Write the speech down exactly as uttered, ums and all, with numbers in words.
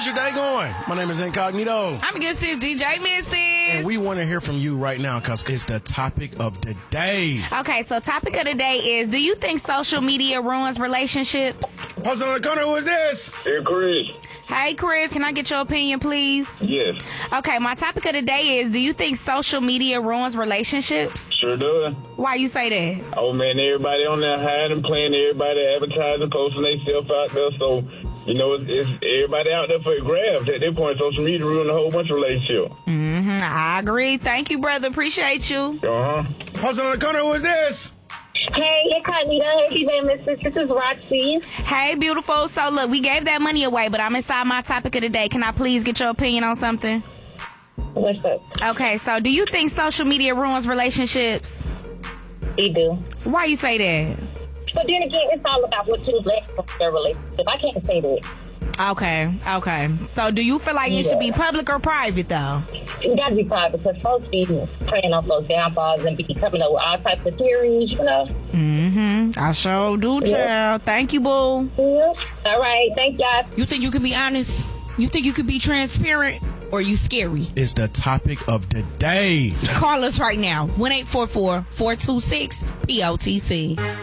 How's your day going? My name is Incognito. I'm good, sis D J Missy. And we want to hear from you right now because it's the topic of the day. Okay, so topic of the day is, do you think social media ruins relationships? What's on the corner? Who is this? Hey, Chris. Hey, Chris, can I get your opinion, please? Yes. Okay, my topic of the day is, do you think social media ruins relationships? Sure does. Why you say that? Oh, man, everybody on there hiding, playing, everybody advertising, posting themselves out there. So, you know, it's, it's everybody out there for a grabs. At that point, social media ruined a whole bunch of relationships. Mm-hmm, I agree. Thank you, brother. Appreciate you. Uh-huh. What's on the corner? Who is this? Hey, Incognito. Hey, D J Missus. This is Roxy. Hey, beautiful. So, look, we gave that money away, but I'm inside my topic of the day. Can I please get your opinion on something? What's up? Okay, so do you think social media ruins relationships? You do. Why you say that? But then again, it's all about what you let from their relationship. I can't say that. Okay, okay. So do you feel like it should be public or private, though? It got to be private because folks be preying on those downfalls and be coming up with all types of theories, you know? Mm-hmm. I sure do, child. Yeah. Thank you, boo. Yeah. All right. Thank y'all. You think you could be honest? You think you could be transparent? Or you scary? It's the topic of the day. Call us right now. one eight four four, four two six, P O T C.